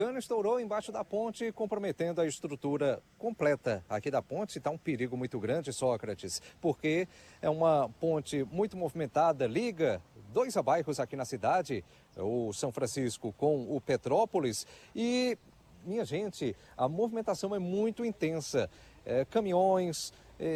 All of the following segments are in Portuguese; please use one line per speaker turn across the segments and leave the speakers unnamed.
Cano estourou embaixo da ponte, comprometendo a estrutura completa aqui da ponte. Está um perigo muito grande, Sócrates, porque é uma ponte muito movimentada, liga dois bairros aqui na cidade, o São Francisco com o Petrópolis. E, minha gente, a movimentação é muito intensa. Caminhões,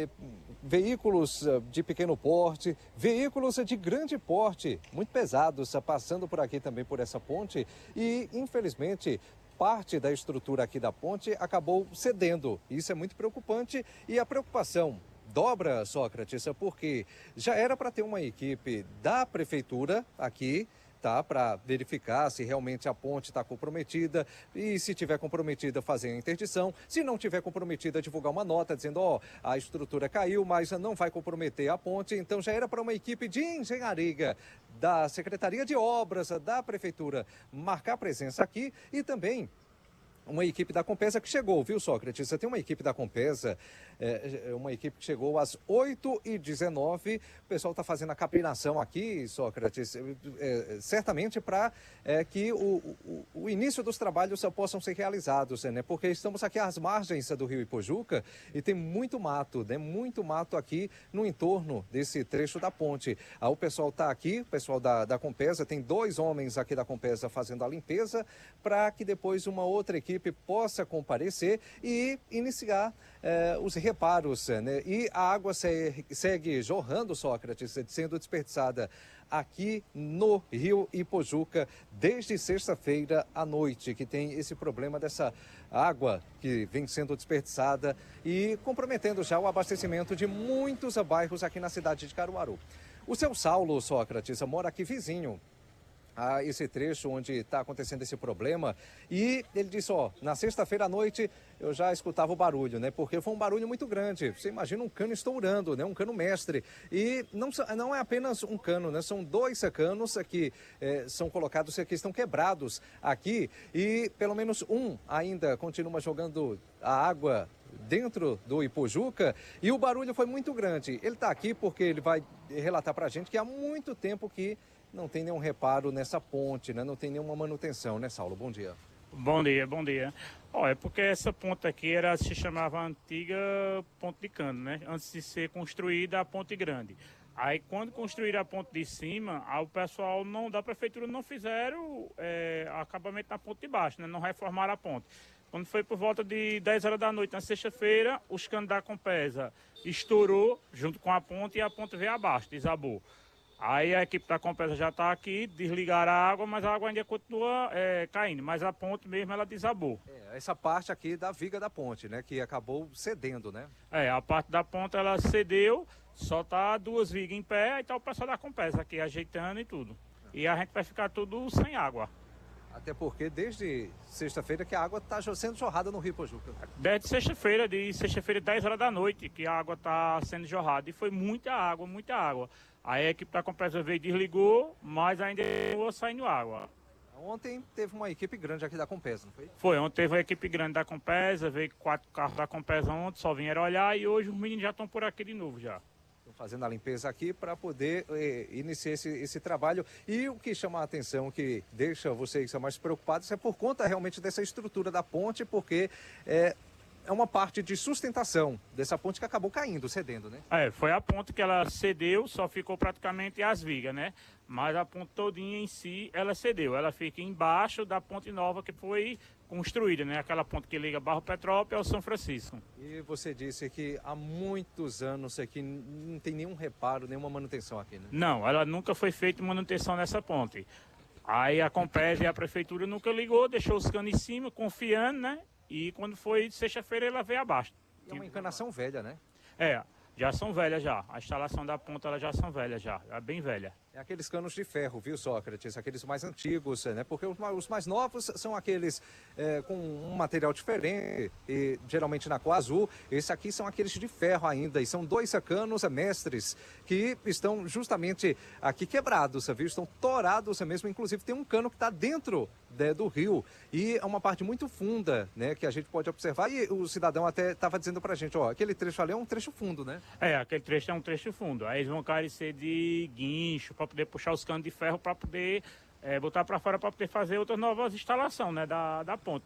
veículos de pequeno porte, veículos de grande porte, muito pesados, passando por aqui também por essa ponte e, infelizmente, parte da estrutura aqui da ponte acabou cedendo. Isso é muito preocupante e a preocupação dobra, Sócrates, porque já era para ter uma equipe da prefeitura aqui, tá, para verificar se realmente a ponte está comprometida e, se tiver comprometida, fazer a interdição. Se não tiver comprometida, divulgar uma nota dizendo, a estrutura caiu, mas não vai comprometer a ponte. Então já era para uma equipe de engenharia da Secretaria de Obras da Prefeitura marcar presença aqui e também uma equipe da Compesa que chegou, viu, Sócrates? Você tem uma equipe da Compesa, uma equipe que chegou às 8h19. O pessoal está fazendo a capinação aqui, Sócrates, certamente para que o início dos trabalhos possam ser realizados, né? Porque estamos aqui às margens do rio Ipojuca e tem muito mato, né? Muito mato aqui no entorno desse trecho da ponte. O pessoal está aqui, o pessoal da Compesa, tem 2 homens aqui da Compesa fazendo a limpeza para que depois uma outra equipe possa comparecer e iniciar os reparos, né? E a água segue jorrando, Sócrates, sendo desperdiçada aqui no rio Ipojuca desde sexta-feira à noite, que tem esse problema dessa água que vem sendo desperdiçada e comprometendo já o abastecimento de muitos bairros aqui na cidade de Caruaru. O seu Saulo, Sócrates, mora aqui vizinho a esse trecho onde está acontecendo esse problema e ele disse, na sexta-feira à noite eu já escutava o barulho, né? Porque foi um barulho muito grande. Você imagina um cano estourando, né? Um cano mestre. E não é apenas um cano, né? São 2 canos que são colocados aqui, estão quebrados aqui e pelo menos um ainda continua jogando a água dentro do Ipojuca e o barulho foi muito grande. Ele está aqui porque ele vai relatar para a gente que há muito tempo que não tem nenhum reparo nessa ponte, né? Não tem nenhuma manutenção, né, Saulo? Bom dia.
Bom dia, bom dia. É porque essa ponte aqui se chamava antiga ponte de cano, né? Antes de ser construída a ponte grande. Aí quando construíram a ponte de cima, o pessoal da prefeitura não fizeram acabamento na ponte de baixo, né? Não reformaram a ponte. Quando foi por volta de 10 horas da noite, na sexta-feira, os canos da Compesa estourou junto com a ponte e a ponte veio abaixo, desabou. Aí a equipe da Compesa já está aqui, desligaram a água, mas a água ainda continua caindo. Mas a ponte mesmo, ela desabou.
Essa parte aqui da viga da ponte, né? Que acabou cedendo, né?
A parte da ponte, ela cedeu, só tá 2 vigas em pé, aí tá o pessoal da Compesa aqui ajeitando e tudo. E a gente vai ficar tudo sem água.
Até porque desde sexta-feira que a água está sendo jorrada no rio Ipojuca.
Desde sexta-feira, 10 horas da noite, que a água está sendo jorrada. E foi muita água, muita água. Aí a equipe da Compesa veio e desligou, mas ainda continuou saindo água.
Ontem teve uma equipe grande aqui da Compesa, não foi?
Foi, ontem teve uma equipe grande da Compesa, veio 4 carros da Compesa ontem, só vieram olhar e hoje os meninos já estão por aqui de novo já.
Estão fazendo a limpeza aqui para poder iniciar esse trabalho. E o que chama a atenção, que deixa vocês mais preocupados, é por conta realmente dessa estrutura da ponte, porque é uma parte de sustentação dessa ponte que acabou caindo, cedendo, né?
Foi a ponte que ela cedeu, só ficou praticamente as vigas, né? Mas a ponte todinha em si, ela cedeu. Ela fica embaixo da ponte nova que foi construída, né? Aquela ponte que liga Barro Petrópolis ao São Francisco.
E você disse que há muitos anos aqui não tem nenhum reparo, nenhuma manutenção aqui, né?
Não, ela nunca foi feita manutenção nessa ponte. Aí a Compesa e a prefeitura nunca ligou, deixou os canos em cima, confiando, né? E quando foi sexta-feira, ela veio abaixo.
É uma encanação velha, né?
Já são velhas já. A instalação da ponta, elas já são velhas já. É bem velha.
É aqueles canos de ferro, viu, Sócrates? Aqueles mais antigos, né? Porque os mais novos são aqueles com um material diferente, e geralmente na cor azul. Esses aqui são aqueles de ferro ainda. E são 2 canos mestres que estão justamente aqui quebrados, viu? Estão torados mesmo. Inclusive tem um cano que está dentro do rio e é uma parte muito funda, né? Que a gente pode observar. E o cidadão até estava dizendo pra gente, aquele trecho ali é um trecho fundo, né?
Aquele trecho é um trecho fundo. Aí eles vão carecer de guincho para poder puxar os canos de ferro para poder botar para fora para poder fazer outras novas instalações, né, da ponte.